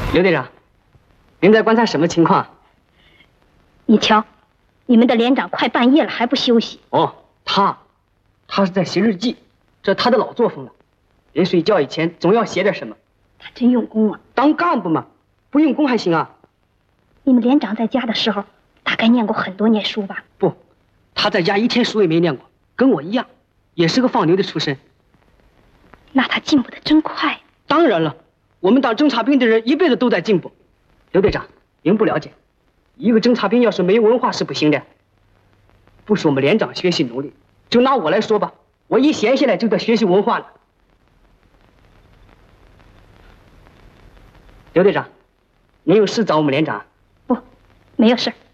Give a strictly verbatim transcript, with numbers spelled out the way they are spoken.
刘队长，您在观察什么情况？ 你瞧，你们的连长快半夜了还不休息。 哦，他，他是在写日记，这他的老作风了。临睡觉以前总要写点什么。 他真用功啊！ 当干部嘛，不用功还行啊。 你们连长在家的时候，大概念过很多年书吧？ 不，他在家一天书也没念过，跟我一样，也是个放牛的出身。 那他进步的真快。 当然了，我们当侦察兵的人一辈子都在进步。刘队长，您不了解，一个侦察兵要是没有文化是不行的。不是我们连长学习努力，就拿我来说吧，我一闲下来就得学习文化了。刘队长，您有事找我们连长？ 不，没有事。